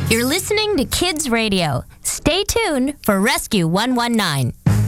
You're listening to Kids Radio. Stay tuned for Rescue 119.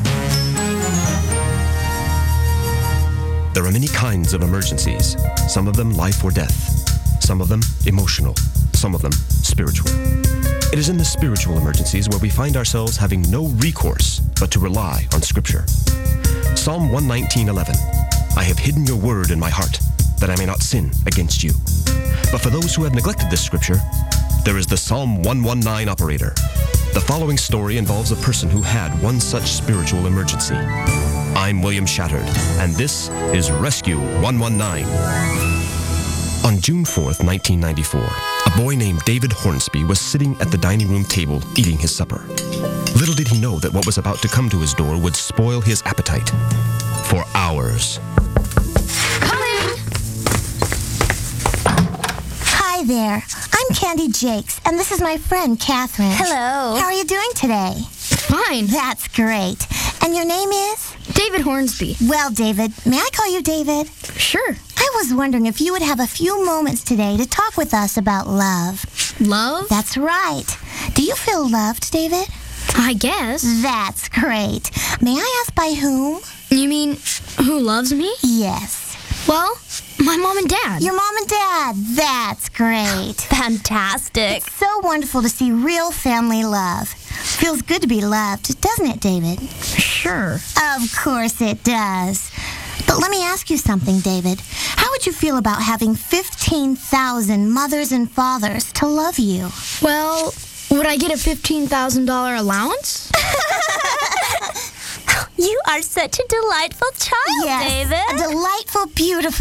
There are many kinds of emergencies. Some of them life or death. Some of them emotional. Some of them spiritual. It is in the spiritual emergencies where we find ourselves having no recourse but to rely on Scripture. Psalm 119:11. I have hidden your word in my heart, that I may not sin against you. But for those who have neglected this Scripture, there is the Psalm 119 operator. The following story involves a person who had one such spiritual emergency. I'm William Shattered, and this is Rescue 119. On June 4th, 1994, a boy named David Hornsby was sitting at the dining room table eating his supper. Little did he know that what was about to come to his door would spoil his appetite for hours. Hi there. I'm Candy Jakes, and this is my friend, Catherine. Hello. How are you doing today? Fine. That's great. And your name is? David Hornsby. Well, David, may I call you David? Sure. I was wondering if you would have a few moments today to talk with us about love. Love? That's right. Do you feel loved, David? I guess. That's great. May I ask by whom? You mean, who loves me? Yes. Well, my mom and dad. Your mom and dad. That's great. Fantastic. It's so wonderful to see real family love. Feels good to be loved, doesn't it, David? Sure. Of course it does. But let me ask you something, David. How would you feel about having 15,000 mothers and fathers to love you? Well, would I get a $15,000 allowance? You are such a delightful child, Yes, David. a delightful, beautiful